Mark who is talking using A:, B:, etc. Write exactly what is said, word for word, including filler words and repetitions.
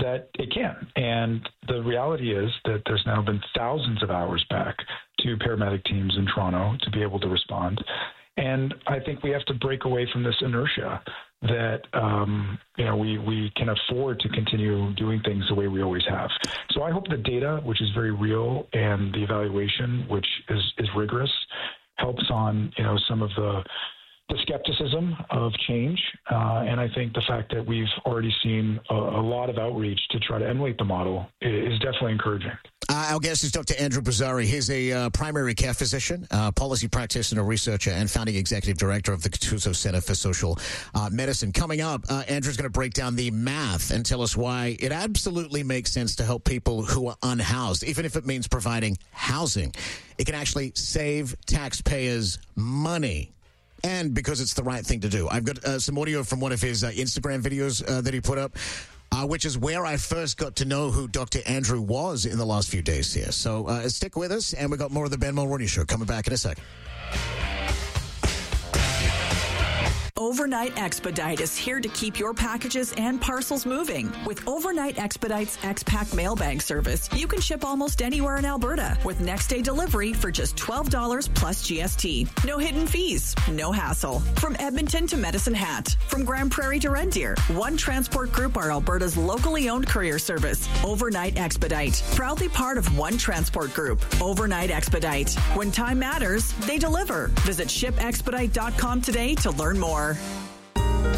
A: that it can. And the reality is that there's now been thousands of hours back to paramedic teams in Toronto to be able to respond. And I think we have to break away from this inertia that, um, you know, we, we can afford to continue doing things the way we always have. So I hope the data, which is very real, and the evaluation, which is, is rigorous, helps on, you know, some of the the skepticism of change. Uh, and I think the fact that we've already seen a, a lot of outreach to try to emulate the model is definitely encouraging.
B: Uh, our guest is Doctor Andrew Bozzari. He's a uh, primary care physician, uh, policy practitioner, researcher, and founding executive director of the Gattuso Center for Social uh, Medicine. Coming up, uh, Andrew's going to break down the math and tell us why it absolutely makes sense to help people who are unhoused, even if it means providing housing. It can actually save taxpayers money. And because it's the right thing to do. I've got uh, some audio from one of his uh, Instagram videos uh, that he put up, uh, which is where I first got to know who Doctor Andrew was in the last few days here. So uh, stick with us, and we got more of the Ben Mulroney Show coming back in a second.
C: Overnight Expedite is here to keep your packages and parcels moving. With Overnight Expedite's X-Pack mailbag service, you can ship almost anywhere in Alberta with next-day delivery for just twelve dollars plus G S T. No hidden fees, no hassle. From Edmonton to Medicine Hat, from Grand Prairie to Red Deer, One Transport Group are Alberta's locally owned courier service. Overnight Expedite, proudly part of One Transport Group. Overnight Expedite. When time matters, they deliver. Visit ship expedite dot com today to learn more.